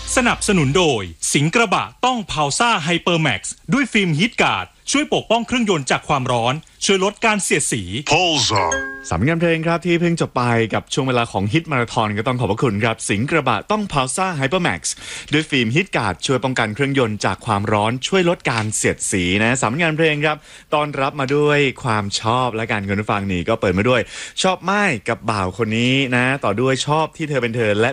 สนับสนุนโดยสิงห์กระบะต้องพาวซ่าไฮเปอร์แม็กซ์ด้วยฟิล์มฮีทการ์ดช่วยปกป้องเครื่องยนต์จากความร้อนช่วยลดการเสียดสีสำนักงานเพลงครับที่เพิ่งจบไปกับช่วงเวลาของฮิตมาราธอนก็ต้องขอบพระคุณครับสิงห์กระบะต้องพาวซ่าไฮเปอร์แม็กซ์ด้วยฟิล์มฮีทการ์ดช่วยป้องกันเครื่องยนต์จากความร้อนช่วยลดการเสียดสีนะสำนักงานเพลงครับตอนรับมาด้วยความชอบและการคุณผู้ฟังนี่ก็เปิดมาด้วยชอบไม่กับบ่าวคนนี้นะต่อด้วยชอบที่เธอเป็นเธอและ